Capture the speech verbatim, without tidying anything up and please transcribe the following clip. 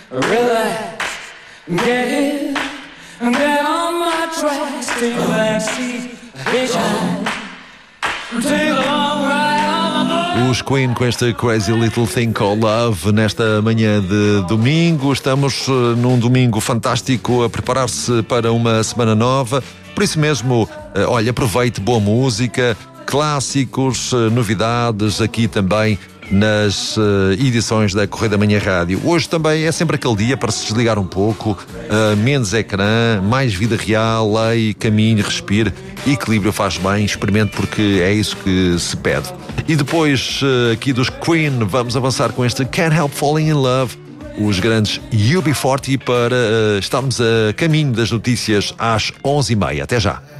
relax, get, get on my tracks, take a back seat, hitchhike, take a long ride on my boat. Os Queen com este Crazy Little Thing Called Love nesta manhã de domingo. Estamos uh, num domingo fantástico a preparar-se para uma semana nova. Por isso mesmo, uh, olha, aproveite boa música, clássicos, uh, novidades aqui também nas uh, edições da Correio da Manhã Rádio. Hoje também é sempre aquele dia para se desligar um pouco, uh, menos ecrã, mais vida real, leia, caminhe, respire. Equilíbrio faz bem, experimente, porque é isso que se pede. E depois uh, aqui dos Queen, vamos avançar com este Can't Help Falling in Love, os grandes U B quarenta, para uh, estarmos a caminho das notícias às onze e meia. Até já.